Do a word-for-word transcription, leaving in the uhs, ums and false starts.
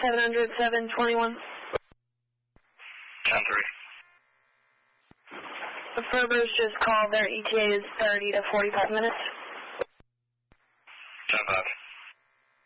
seven hundred, seven twenty-one. ten three. The Furbers just called. Their E T A is thirty to forty-five minutes. ten five.